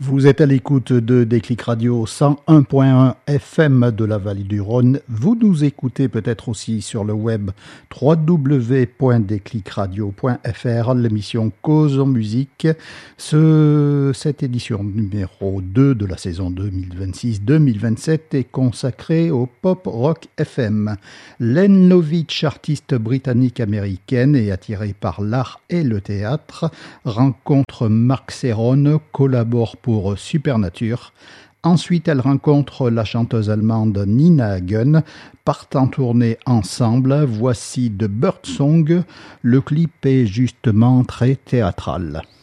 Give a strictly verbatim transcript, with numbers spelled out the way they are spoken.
Vous êtes à l'écoute de Déclic Radio cent un point un F M de la Vallée du Rhône. Vous nous écoutez peut-être aussi sur le web w w w point déclic radio point f r, l'émission Cause en musique. Ce, cette édition numéro deux de la saison deux mille vingt-six deux mille vingt-sept est consacrée au pop rock F M. Len Lovitch, artiste britannique-américaine et attirée par l'art et le théâtre, rencontre Mark Serron, collabore pour pour Supernature. Ensuite, elle rencontre la chanteuse allemande Nina Hagen, partent en tournée ensemble. Voici The Birdsong. Le clip est justement très théâtral.